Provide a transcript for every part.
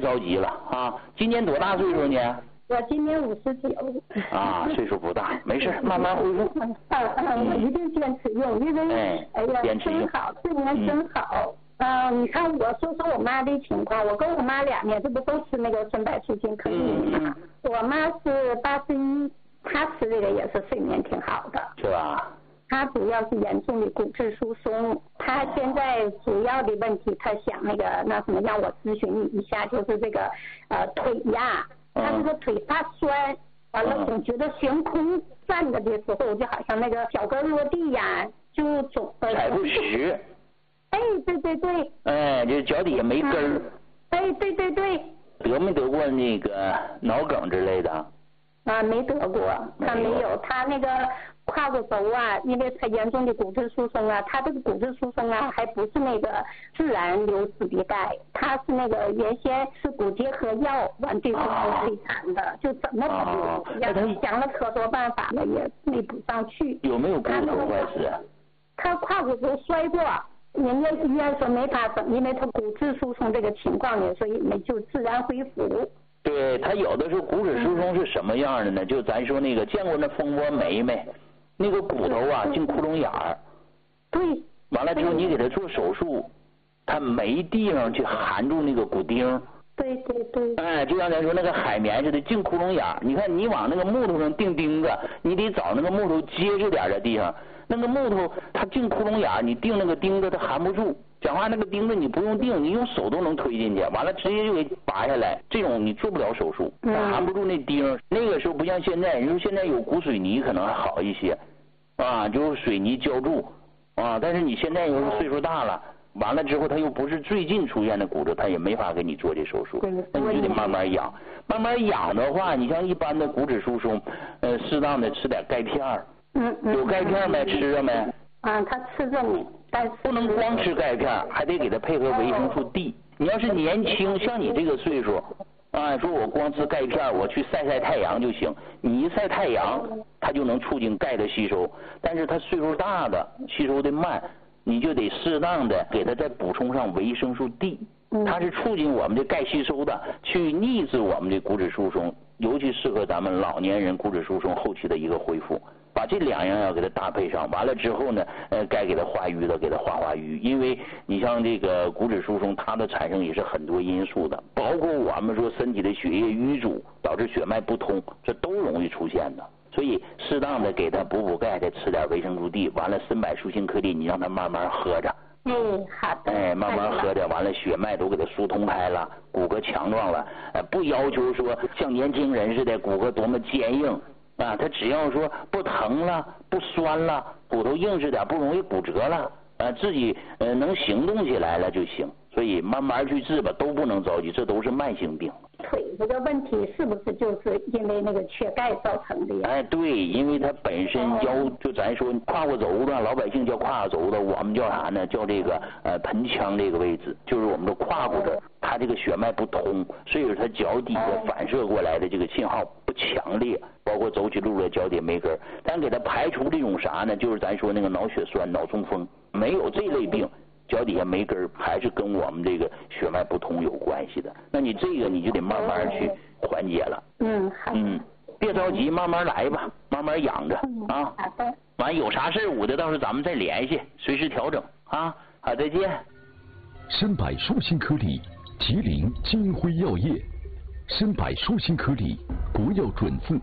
着急了啊！今年多大岁数呢？ 我今年59。 啊，岁数不大，没事，慢慢恢复。 我一定坚持用，因为哎呀，真好，这年真好。你看我说我妈的情况，我跟我妈2年，这不都吃那个顺柏舒心可以吗？我妈是81，她吃这个也是睡眠挺好的。 是吧？ 她主要是严重的骨质疏松，她现在主要的问题，她想那什么让我咨询你一下，就是这个腿呀，她这个腿发酸，完了总觉得悬空站着的时候，就好像那个脚跟落地呀，就总踩不实。 哎，对对对。 哎，这脚底下没根儿。 哎，对对对。 得没得过那个脑梗之类的？ 啊，没得过，他没有，他那个胯骨轴啊，因为他严重的骨质疏松啊，他这个骨质疏松啊，还不是那个自然流失的钙，他是那个原先是骨结合药完对后摧残的，就怎么补，让他想了可多办法了，也没补上去。 有没有骨头坏死？ 他胯骨轴摔过。人家医院说没法整，因为他骨质疏松这个情况呢，所以没就自然恢复。 对，他有的时候骨质疏松是什么样的呢？就咱说那个见过那蜂窝煤没？那个骨头啊进窟窿眼儿。 对。 完了之后你给他做手术，他没地方去含住那个骨钉。 对对对。 哎，就像咱说那个海绵似的进窟窿眼儿。你看你往那个木头上钉钉子，你得找那个木头结实点的地方。那个木头它进窟窿眼，你钉那个钉子它含不住。讲话那个钉子你不用钉，你用手都能推进去，完了直接就给拔下来。这种你做不了手术，它含不住那钉。那个时候不像现在，你说现在有骨水泥可能还好一些，啊，就是水泥浇筑，啊，但是你现在又是岁数大了，完了之后它又不是最近出现的骨折，它也没法给你做这手术，那你就得慢慢养。慢慢养的话，你像一般的骨质疏松，适当的吃点钙片儿。有钙片没？吃着没？ 他吃着呢，但是不能光吃钙片，还得给他配合维生素 D。你要是年轻，像你这个岁数，啊，说我光吃钙片，我去晒晒太阳就行。你一晒太阳，它就能促进钙的吸收。但是他岁数大的，吸收的慢，你就得适当的给他再补充上维生素 D。它是促进我们的钙吸收的，去抑制我们的骨质疏松，尤其适合咱们老年人骨质疏松后期的一个恢复。把这2样要给它搭配上，完了之后呢，该给它化瘀的给它化瘀，因为你像这个骨质疏松，它的产生也是很多因素的，包括我们说身体的血液瘀阻导致血脉不通，这都容易出现的。所以适当的给它补钙，再吃点维生素 D， 完了参柏舒心颗粒，你让它慢慢喝着。 好的。 慢慢喝着，完了血脉都给它疏通开了，骨骼强壮了，不要求说像年轻人似的骨骼多么坚硬。啊，他只要说不疼了，不酸了，骨头硬实点，不容易骨折了，自己能行动起来了就行。所以慢慢去治吧，都不能着急，这都是慢性病。 腿这个问题是不是就是因为那个缺钙造成的呀？ 哎，对，因为它本身就咱说胯骨轴子，老百姓叫胯骨轴子，我们叫啥呢？叫这个盆腔这个位置，就是我们的胯骨这儿，它这个血脉不通，所以它脚底下反射过来的这个信号不强烈，包括走起路来脚底没根儿。咱给它排除这种啥呢？就是咱说那个脑血栓、脑中风，没有这类病。脚底下没根儿，还是跟我们这个血脉不通有关系的。那你这个你就得慢慢去缓解了。 好。 别着急，慢慢来吧，慢慢养着啊。 好的。 完有啥事我的到时候咱们再联系，随时调整啊。好，再见。 参柏舒心颗粒，吉林金辉药业。参柏舒心颗粒，国药准字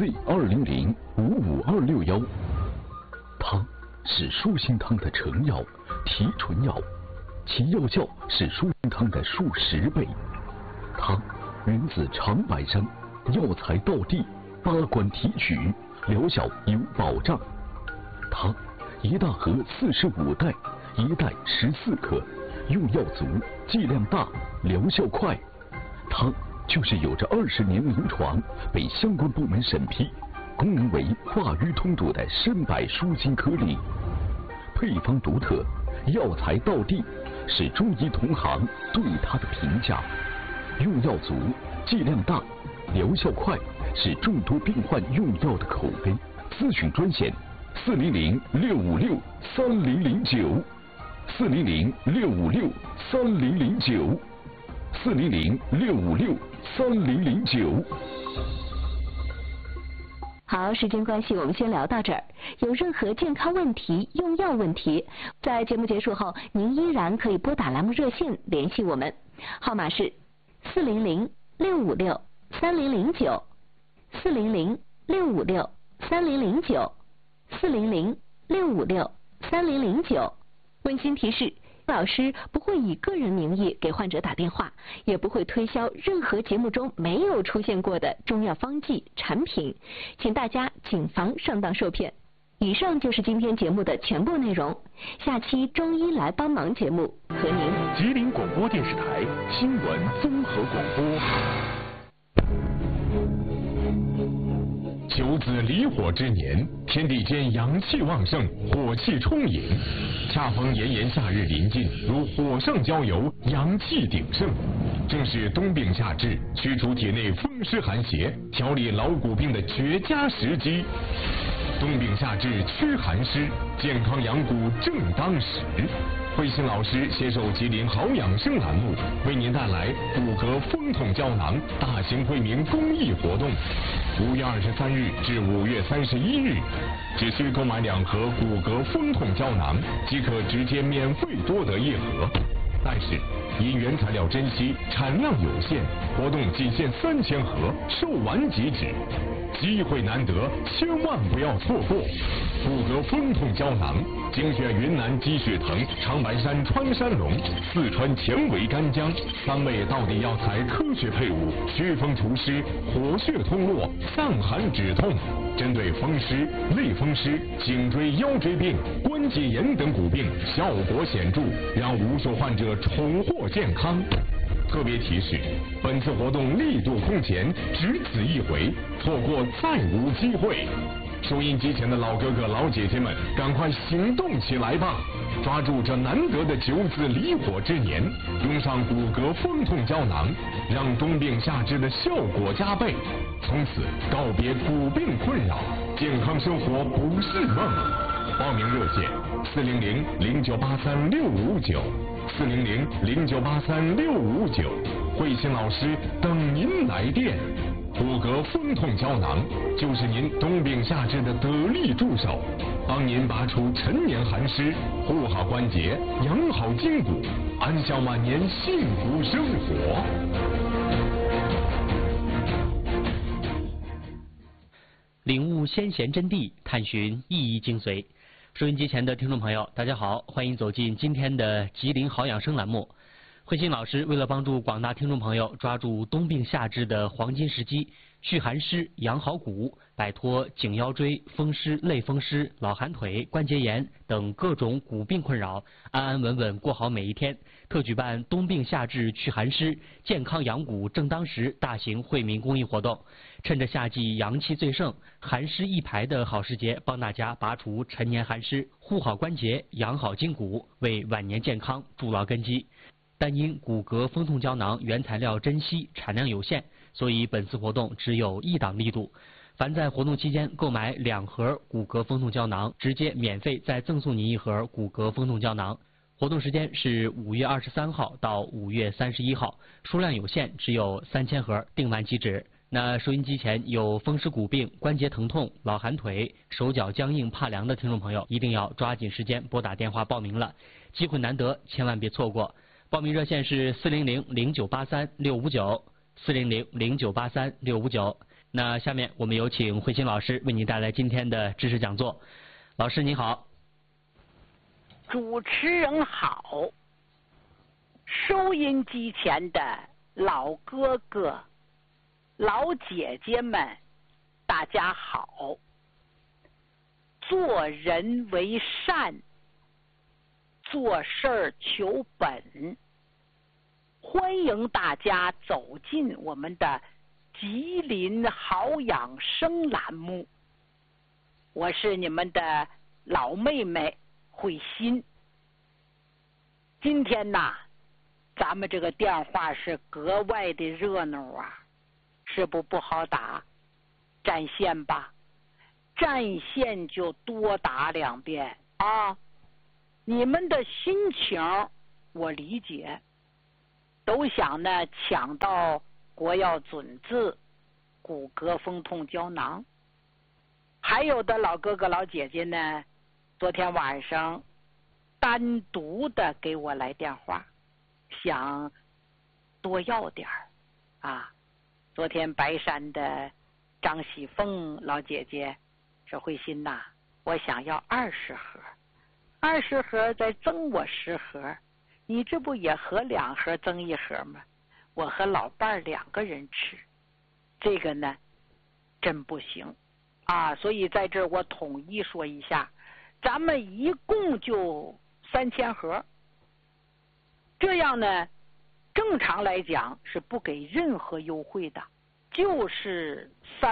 Z200-55261。它是舒心汤的成药。提纯药，其药效是舒心汤的数10倍。它源自长白山，药材到地，8管提取，疗效有保障。它一大盒45袋，一袋14克，用药足，剂量大，疗效快。它就是有着20年临床，被相关部门审批，功能为化瘀通堵的参柏舒心颗粒，配方独特。药材到地是中医同行对它的评价，用药足，剂量大，疗效快，是众多病患用药的口碑。咨询专线400-656-3009，400-656-3009 400-656-3009。 好，时间关系，我们先聊到这儿。有任何健康问题、用药问题，在节目结束后，您依然可以拨打栏目热线联系我们，号码是400-656-3009，400-656-3009，400-656-3009。温馨提示：老师不会以个人名义给患者打电话，也不会推销任何节目中没有出现过的中药方剂产品，请大家谨防上当受骗。以上就是今天节目的全部内容，下期中医来帮忙节目和您。 吉林广播电视台新闻综合广播。九子离火之年，天地间阳气旺盛，火气充盈，恰逢炎炎夏日临近，如火上浇油，阳气鼎盛，正是冬病夏治、驱除体内风湿寒邪、调理老骨病的绝佳时机。冬病夏治驱寒湿，健康养骨正当时。慧心老师携手吉林好养生栏目，为您带来骨骼风痛胶囊大型惠民公益活动，5月23日至5月31日，只需购买2盒骨骼风痛胶囊，即可直接免费多得1盒。但是因原材料珍稀，产量有限，活动仅限3000盒，售完即止。机会难得，千万不要错过！骨骼风痛胶囊精选云南积雪藤、长白山穿山龙、四川前围干姜3味道地药材科学配伍，祛风除湿、活血通络、散寒止痛，针对风湿、类风湿、颈椎腰椎病、关节炎等骨病效果显著，让无数患者重获健康。特别提示：本次活动力度空前，只此一回，错过再无机会。收音机前的老哥哥老姐姐们，赶快行动起来吧！抓住这难得的九子离火之年，用上骨骼风痛胶囊，让冬病夏治的效果加倍，从此告别骨病困扰，健康生活不是梦。报名热线：400-0983-659，400-0983-659，慧心老师等您来电。骨骼风痛胶囊就是您冬病夏治的得力助手，帮您拔除陈年寒湿，护好关节，养好筋骨，安享晚年幸福生活。 领悟先贤真谛，探寻意义精髓。收音机前的听众朋友，大家好，欢迎走进今天的吉林好养生栏目。慧心老师为了帮助广大听众朋友抓住冬病夏治的黄金时机，祛寒湿、养好骨，摆脱颈腰椎、风湿、类风湿、老寒腿、关节炎等各种骨病困扰，安安稳稳过好每一天，特举办冬病夏治祛寒湿、健康养骨正当时大型惠民公益活动。趁着夏季阳气最盛、寒湿一排的好时节，帮大家拔除陈年寒湿，护好关节，养好筋骨，为晚年健康筑牢根基。但因骨骼风痛胶囊原材料珍稀，产量有限，所以本次活动只有1档力度。凡在活动期间购买2盒骨骼风痛胶囊，直接免费再赠送您1盒骨骼风痛胶囊。活动时间是5月23号到5月31号，数量有限，只有3000盒，订完即止。那收音机前有风湿骨病、关节疼痛、老寒腿、手脚僵硬怕凉的听众朋友，一定要抓紧时间拨打电话报名了，机会难得，千万别错过。报名热线是400-0983-659，400-0983-659。那下面我们有请慧心老师为您带来今天的知识讲座。老师您好。 主持人好，收音机前的老哥哥、老姐姐们，大家好。做人为善，做事儿求本。欢迎大家走进我们的吉林好养生栏目，我是你们的老妹妹慧心。今天呐，咱们这个电话是格外的热闹啊，是不好打？占线吧，占线就多打2遍啊！你们的心情我理解， 都想呢抢到国药准字骨骼风痛胶囊。还有的老哥哥老姐姐呢，昨天晚上单独的给我来电话，想多要点儿啊。昨天白山的张喜凤老姐姐说：“慧心呐，我想要20盒，20盒再赠我10盒，你这不也合2盒赠1盒吗？我和老伴儿2个人吃，这个呢真不行啊！所以在这儿我统一说一下，咱们一共就3000盒，这样呢，正常来讲是不给任何优惠的，就是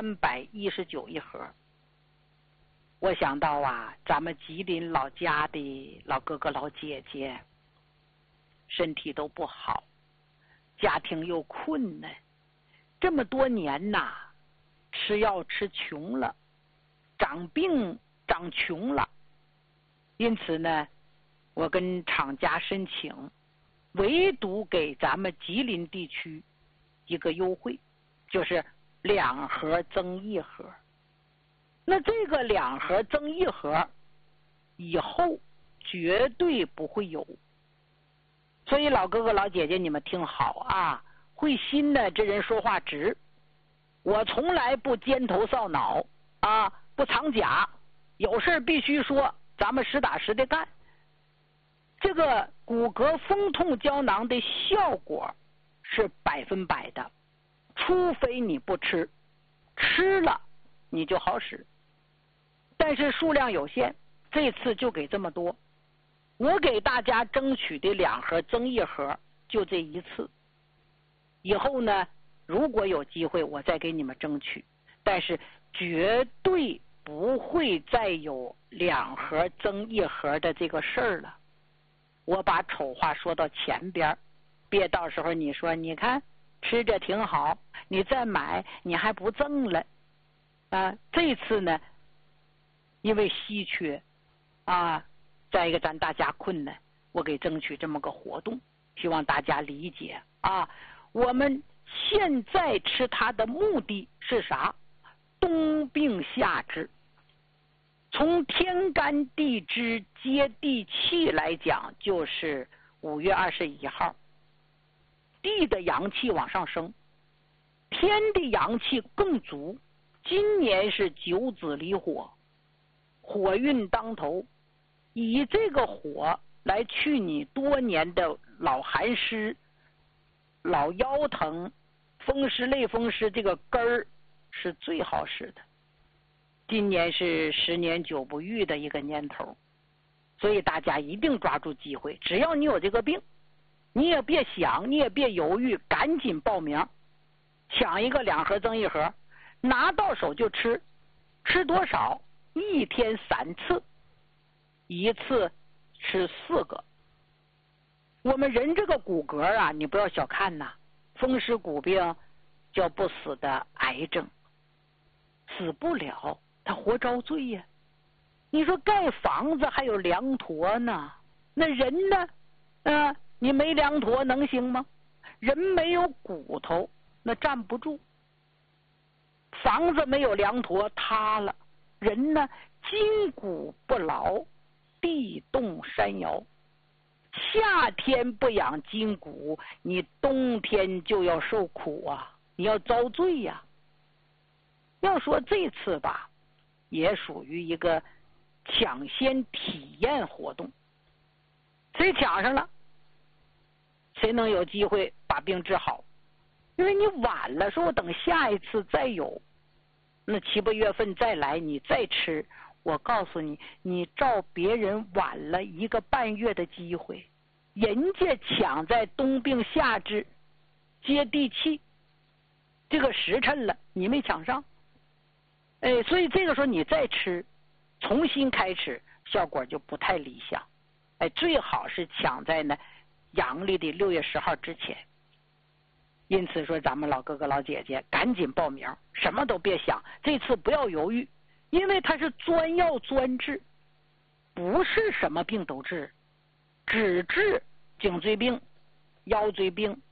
319一盒。我想到啊，咱们吉林老家的老哥哥老姐姐身体都不好，家庭又困难，这么多年呐，吃药吃穷了，长病长穷了，因此呢，我跟厂家申请，唯独给咱们吉林地区一个优惠，就是2盒赠1盒。那这个2盒赠1盒以后绝对不会有。所以老哥哥老姐姐你们听好啊，慧心呢这人说话直，我从来不尖头扫脑啊，不藏假，有事必须说，咱们实打实的干。这个骨骼风痛胶囊的效果是100%的，除非你不吃，吃了你就好使。但是数量有限，这次就给这么多。我给大家争取的2盒赠1盒就这一次，以后呢如果有机会我再给你们争取，但是绝对不会再有2盒赠1盒的这个事儿了。我把丑话说到前边，别到时候你说你看吃着挺好，你再买你还不赠了啊。这次呢因为稀缺啊，再一个咱大家困难，我给争取这么个活动，希望大家理解啊。我们现在吃它的目的是啥？冬病夏治。从天干地支接地气来讲，就是5月21号，地的阳气往上升，天的阳气更足。今年是9子离火，火运当头，以这个火来去你多年的老寒湿、老腰疼、风湿类风湿，这个根儿是最好使的。今年是10年9不遇的一个年头，所以大家一定抓住机会，只要你有这个病，你也别想，你也别犹豫，赶紧报名，抢一个2盒赠1盒，拿到手就吃。吃多少？1天3次，一次吃4个。我们人这个骨骼啊，你不要小看呐，风湿骨病叫不死的癌症，死不了，他活遭罪呀。你说盖房子还有梁坨呢，那人呢？你没梁坨能行吗？人没有骨头，那站不住。房子没有梁坨塌了，人呢筋骨不牢，地动山摇。夏天不养筋骨，你冬天就要受苦啊，你要遭罪呀。要说这次吧，也属于一个抢先体验活动，谁抢上了，谁能有机会把病治好。因为你晚了，说我等下一次再有，那7、8月份再来你再吃，我告诉你，你照别人晚了1个半月的机会，人家抢在冬病夏治接地气这个时辰了，你没抢上。所以这个时候你再吃，重新开始，效果就不太理想。最好是抢在呢阳历的6月10号之前。因此说咱们老哥哥老姐姐赶紧报名，什么都别想，这次不要犹豫，因为它是专药专治，不是什么病都治，只治颈椎病、腰椎病、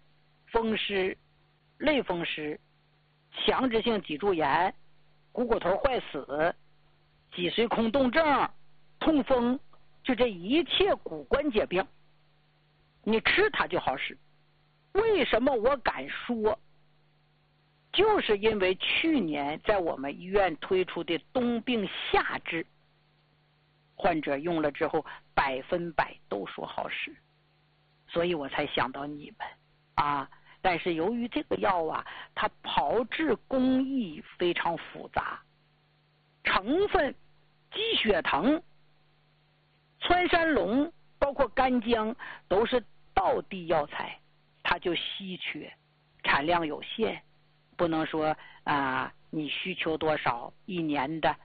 风湿、类风湿、强直性脊柱炎、股骨头坏死、脊髓空洞症、痛风，就这一切骨关节病，你吃它就好使。为什么我敢说？就是因为去年在我们医院推出的冬病夏治，患者用了之后100%都说好使，所以我才想到你们啊。但是由于这个药啊，它炮制工艺非常复杂，成分鸡血藤、川山龙包括干姜都是道地药材，它就稀缺，产量有限，不能说你需求多少，1年的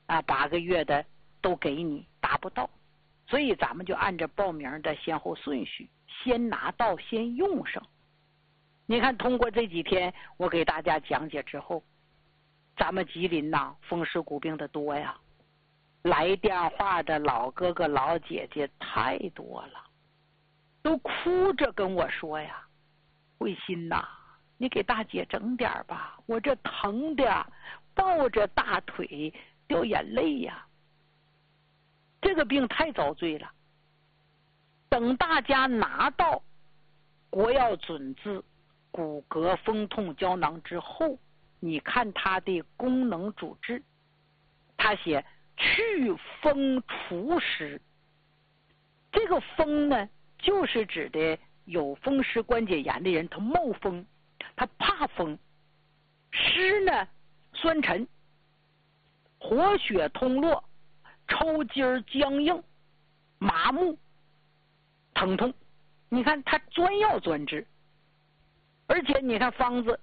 8个月的都给你，达不到。所以咱们就按照报名的先后顺序，先拿到先用上。你看通过这几天我给大家讲解之后，咱们吉林呐风湿骨病的多呀，来电话的老哥哥老姐姐太多了，都哭着跟我说呀，慧心呐，你给大姐整点吧，我这疼的抱着大腿掉眼泪呀。这个病太遭罪了，等大家拿到国药准字骨骼风痛胶囊之后，你看它的功能主治，它写祛风除湿。这个风呢，就是指的有风湿关节炎的人，他冒风，他怕风。湿呢，酸沉，活血通络，抽筋僵硬，麻木，疼痛。你看它专药专治，而且你看方子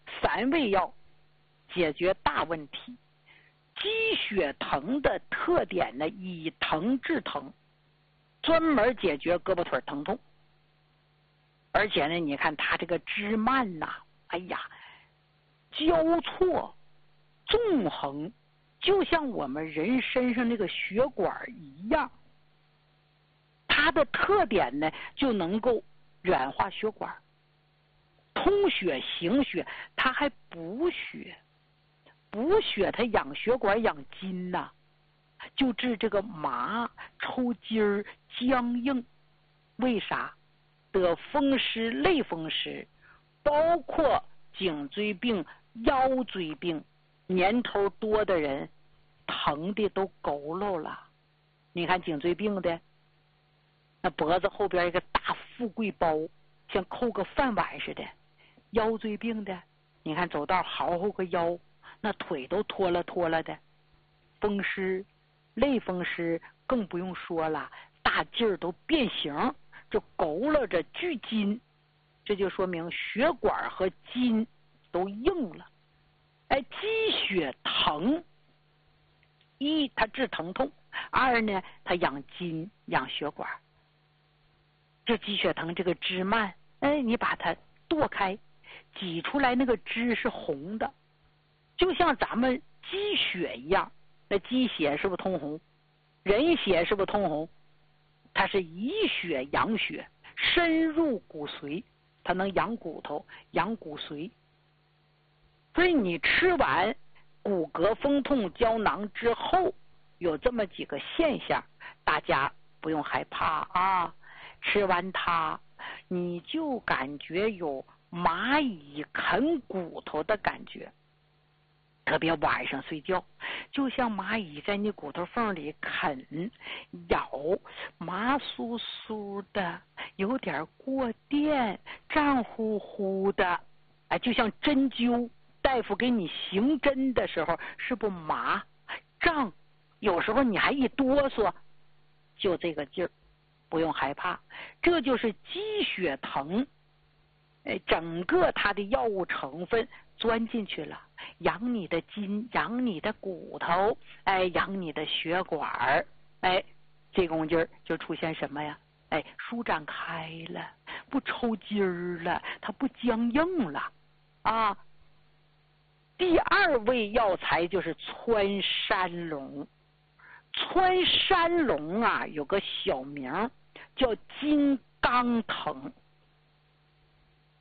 3味药解决大问题。鸡血藤的特点呢，以疼治疼，专门解决胳膊腿疼痛。而且呢，你看它这个枝蔓呐，哎呀，交错纵横，就像我们人身上那个血管一样。它的特点呢，就能够软化血管，通血行血，它还补血。补血它养血管养筋呐，就治这个麻、抽筋儿、僵硬。为啥？得风湿、类风湿，包括颈椎病、腰椎病，年头多的人疼的都佝偻了。你看颈椎病的，那脖子后边一个大富贵包，像扣个饭碗似的。腰椎病的，你看走道嚎嚎个腰，那腿都脱了的。风湿、类风湿更不用说了，大劲儿都变形，就佝偻着聚筋，这就说明血管和筋都硬了。鸡血藤，一它治疼痛，二呢它养筋养血管。这鸡血藤这个枝蔓，你把它剁开，挤出来那个汁是红的，就像咱们鸡血一样。那鸡血是不是通红？人血是不是通红？它是以血养血，深入骨髓，它能养骨头养骨髓。所以你吃完骨骼风痛胶囊之后，有这么几个现象，大家不用害怕啊。吃完它，你就感觉有蚂蚁啃骨头的感觉，特别晚上睡觉，就像蚂蚁在你骨头缝里啃咬，麻酥酥的，有点过电，胀乎乎的，就像针灸，大夫给你行针的时候是不麻胀，有时候你还一哆嗦，就这个劲儿，不用害怕。这就是鸡血藤，整个它的药物成分钻进去了，养你的筋，养你的骨头，养你的血管，这功劲儿就出现什么呀？舒展开了，不抽筋儿了，它不僵硬了啊。第2味药材就是川山龙。川山龙啊，有个小名叫金刚藤。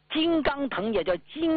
金刚藤也叫金